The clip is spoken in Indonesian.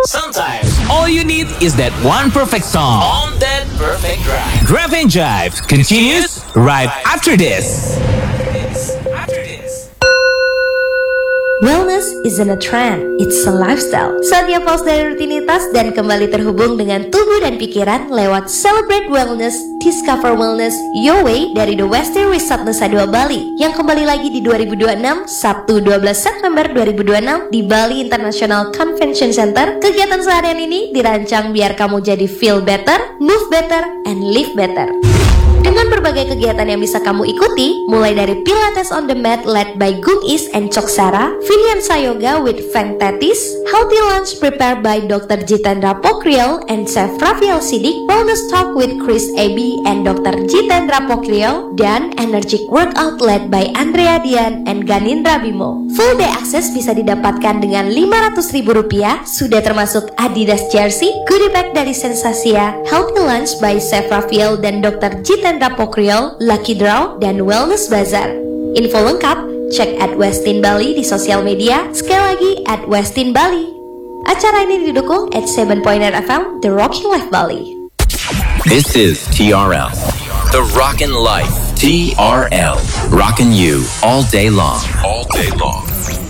Sometimes all you need is that one perfect song on that perfect drive. Drive and Jive continues right after this. Wellness isn't a trend, it's a lifestyle. Saatnya pause dari rutinitas dan kembali terhubung dengan tubuh dan pikiran lewat Celebrate Wellness, Discover Wellness, Your Way dari The Westin Resort Nusa Dua Bali yang kembali lagi di 2026, Sabtu 12 September 2026 di Bali International Convention Center. Kegiatan seharian ini dirancang biar kamu jadi feel better, move better, and live better. Dengan berbagai kegiatan yang bisa kamu ikuti, mulai dari Pilates on the mat led by Gung Is and Choksara, Vinyasa Yoga with Feng Tatis, Healthy Lunch prepared by Dr. Jitendra Pokriel and Chef Rafael Sidik, Wellness Talk with Chris Abi and Dr. Jitendra Pokriel, dan Energic Workout led by Andrea Dian and Ganindra Bimo. Full day access bisa didapatkan dengan Rp500.000, sudah termasuk Adidas Jersey, goodie bag dari Sensasia, Healthy Lunch by Chef Rafael dan Dr. Jitendra Pokriel, Lucky Draw, dan Wellness Bazaar. Info lengkap, cek at Westin Bali di sosial media, sekali lagi at Westin Bali. Acara ini didukung at 7.9 FM, The Rocking Life Bali. This is TRL, The Rockin' Life. TRL, rockin' you all day long. All day long.